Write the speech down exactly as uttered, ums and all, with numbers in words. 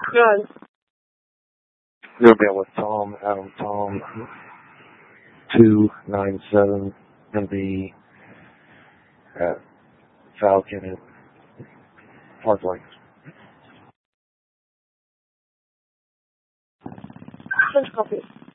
Good. You'll be with Tom, Adam Tom, two nine seven, and be at Falcon and Parkway. French coffee.